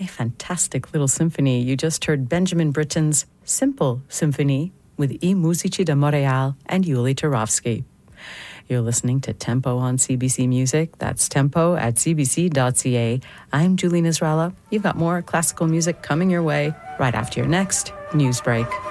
fantastic little symphony. You just heard Benjamin Britten's Simple Symphony with I Musici da Montreal and Yuli Turovsky. You're listening to Tempo on CBC Music. That's tempo at cbc.ca. I'm Julie Nisralla. You've got more classical music coming your way right after your next news break.